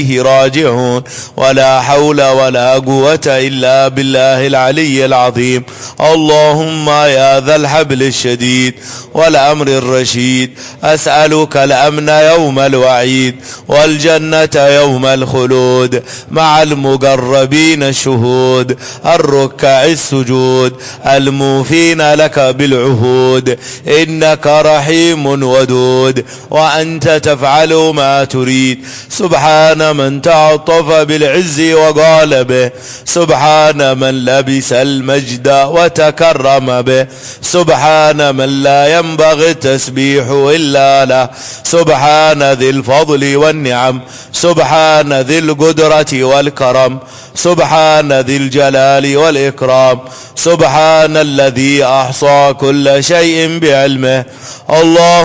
راجعون. ولا حول ولا قوة إلا بالله العلي العظيم. اللهم يا ذا الحبل الشديد والأمر الرشيد، أسألك الأمن يوم الوعيد والجنة يوم الخلود مع المقربين الشهود الركع السجود الموفين لك بالعهود، إنك رحيم ودود وأنت تفعل ما تريد. سبحان من تعطف بالعز وقال به، سبحان من لبس المجد وتكرم به، سبحان من لا ينبغي التسبيح إلا له، سبحان ذي الفضل والنعم، سبحان ذي القدرة والكرم، سبحان ذي الجلال والإكرام، سبحان الذي أحصى كل شيء بعلمه. الله